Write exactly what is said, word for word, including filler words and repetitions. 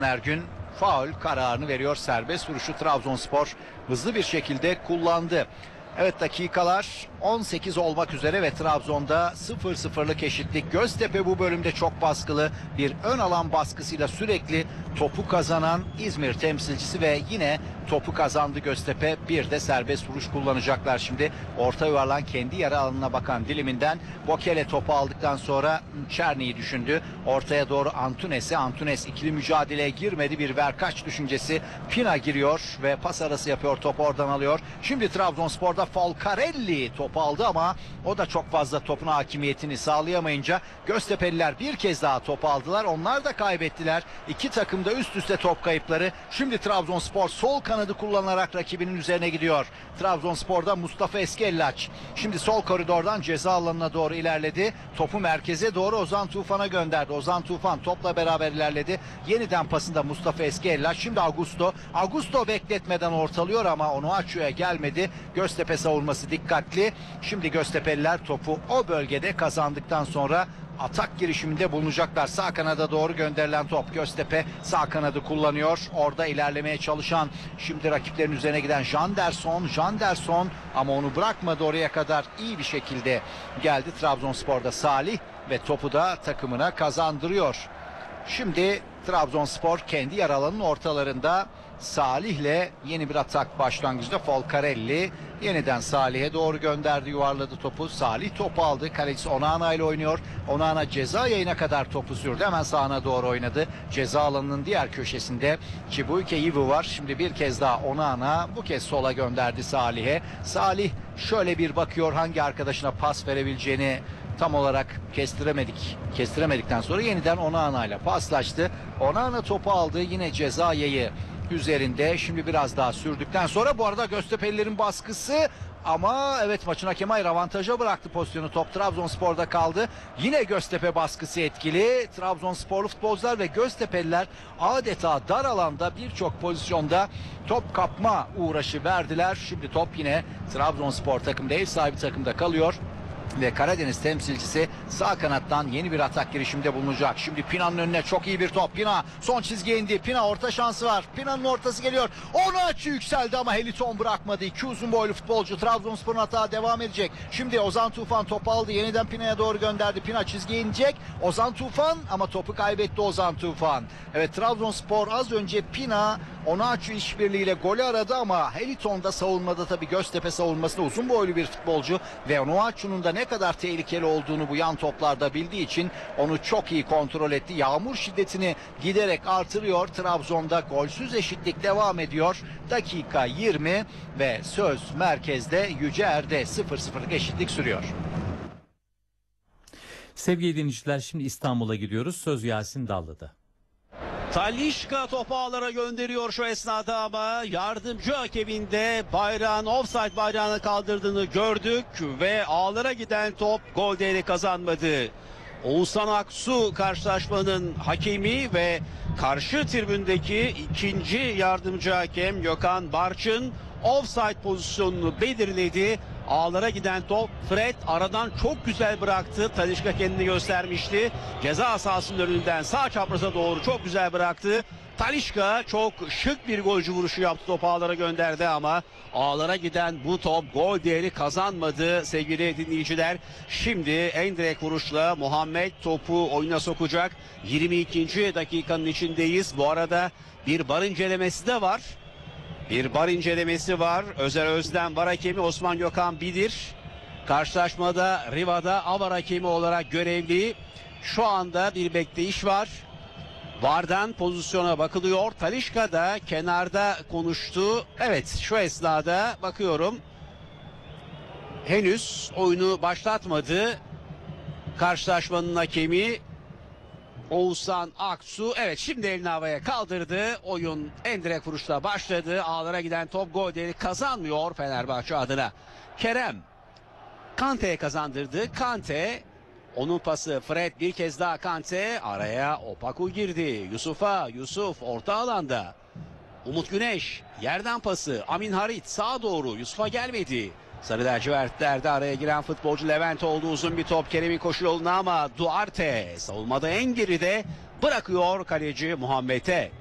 Ergün faul kararını veriyor. Serbest vuruşu Trabzonspor hızlı bir şekilde kullandı. Evet, dakikalar on sekiz olmak üzere ve Trabzon'da sıfır sıfırlık eşitlik. Göztepe bu bölümde çok baskılı, bir ön alan baskısıyla sürekli topu kazanan İzmir temsilcisi ve yine topu kazandı Göztepe. Bir de serbest vuruş kullanacaklar şimdi. Orta yuvarlan kendi yarı alanına bakan diliminden Bokele topu aldıktan sonra Çerni'yi düşündü. Ortaya doğru Antunes'e. Antunes ikili mücadeleye girmedi. Bir verkaç düşüncesi. Pina giriyor ve pas arası yapıyor. Top oradan alıyor. Şimdi Trabzonspor'da Folcarelli topu aldı ama o da çok fazla topun hakimiyetini sağlayamayınca Göztepe'liler bir kez daha topu aldılar. Onlar da kaybettiler. İki takım da üst üste top kayıpları. Şimdi Trabzonspor sol kanadı kullanarak rakibinin üzerine gidiyor. Trabzonspor'da Mustafa Eskellaç. Şimdi sol koridordan ceza alanına doğru ilerledi. Topu merkeze doğru Ozan Tufan'a gönderdi. Ozan Tufan topla beraber ilerledi. Yeniden pasında Mustafa Eskellaç. Şimdi Augusto. Augusto bekletmeden ortalıyor ama onu açıya gelmedi. Göztepe savunması dikkatli. Şimdi Göztepe'liler topu o bölgede kazandıktan sonra atak girişiminde bulunacaklar. Sağ kanada doğru gönderilen top. Göztepe sağ kanadı kullanıyor. Orada ilerlemeye çalışan, şimdi rakiplerin üzerine giden Janderson. Janderson ama onu bırakmadı, oraya kadar iyi bir şekilde geldi Trabzonspor'da Salih ve topu da takımına kazandırıyor. Şimdi Trabzonspor kendi yer alanının ortalarında Salih'le yeni bir atak başlangıcında Folcarelli yeniden Salih'e doğru gönderdi, yuvarladı topu. Salih topu aldı. Kalecisi Onana ile oynuyor. Onana ceza yayına kadar topu sürdü. Hemen sağına doğru oynadı. Ceza alanının diğer köşesinde Chibuike Yivu var. Şimdi bir kez daha Onana, bu kez sola gönderdi Salih'e. Salih şöyle bir bakıyor, hangi arkadaşına pas verebileceğini tam olarak kestiremedik. Kestiremedikten sonra yeniden Onana ile paslaştı. Onana topu aldı. Yine ceza yayı üzerinde. Şimdi biraz daha sürdükten sonra, bu arada Göztepe'lilerin baskısı ama evet, maçın hakemi hayır avantaja bıraktı pozisyonu. Top Trabzonspor'da kaldı. Yine Göztepe baskısı etkili. Trabzonsporlu futbolcular ve Göztepe'liler adeta dar alanda birçok pozisyonda top kapma uğraşı verdiler. Şimdi top yine Trabzonspor takımda, ev sahibi takımda kalıyor. Ve Karadeniz temsilcisi sağ kanattan yeni bir atak girişiminde bulunacak. Şimdi Pina'nın önüne çok iyi bir top. Pina son çizgiye indi. Pina orta şansı var. Pina'nın ortası geliyor. Onu açı yükseldi ama Heliton bırakmadı. İki uzun boylu futbolcu. Trabzonspor'un hata devam edecek. Şimdi Ozan Tufan topu aldı. Yeniden Pina'ya doğru gönderdi. Pina çizgiye inecek. Ozan Tufan ama topu kaybetti Ozan Tufan. Evet, Trabzonspor az önce Pina Onaçu işbirliğiyle golü aradı ama Heliton da savunmada, tabii Göztepe savunmasında uzun boylu bir futbolcu ve Onaçu'nun da ne kadar tehlikeli olduğunu bu yan toplarda bildiği için onu çok iyi kontrol etti. Yağmur şiddetini giderek artırıyor. Trabzon'da golsüz eşitlik devam ediyor. Dakika yirmi ve söz merkezde, Yüceer'de sıfır sıfırlık eşitlik sürüyor. Sevgili dinleyiciler, şimdi İstanbul'a gidiyoruz. Söz Yasin Dallı'da. Talisca topu ağlara gönderiyor şu esnada ama yardımcı hakeminde bayrağın, offside bayrağını kaldırdığını gördük ve ağlara giden top gol değeri kazanmadı. Oğuzhan Aksu karşılaşmanın hakemi ve karşı tribündeki ikinci yardımcı hakem Gökhan Barçın offside pozisyonunu belirledi. Ağlara giden top, Fred aradan çok güzel bıraktı. Talisca kendini göstermişti. Ceza sahasının önünden sağ çapraza doğru çok güzel bıraktı. Talisca çok şık bir golcü vuruşu yaptı. Topu ağlara gönderdi ama ağlara giden bu top gol değeri kazanmadı sevgili dinleyiciler. Şimdi en direkt vuruşla Muhammed topu oyuna sokacak. yirmi ikinci dakikanın içindeyiz. Bu arada bir bar incelemesi de var. Bir bar incelemesi var. Özer Özden var hakemi, Osman Gökhan Bilir karşılaşmada Riva'da avar hakemi olarak görevli. Şu anda bir bekleyiş var. Vardan pozisyona bakılıyor. Talisca da kenarda konuştu. Evet, şu esnada bakıyorum. Henüz oyunu başlatmadı karşılaşmanın hakemi Oğuzhan Aksu. Evet, şimdi elini havaya kaldırdı. Oyun en direkt vuruşla başladı. Ağlara giden top gol değeri kazanmıyor Fenerbahçe adına. Kerem Kante'ye kazandırdı. Kante, onun pası Fred, bir kez daha Kante, araya Opaku girdi. Yusuf'a, Yusuf orta alanda. Umut Güneş yerden pası, Amin Harit sağa doğru, Yusuf'a gelmedi. Sarı lacivertlerde araya giren futbolcu Levent oldu. Uzun bir top Kerem'in koşu yoluna ama Duarte savunmada en geride bırakıyor kaleci Muhammed'e.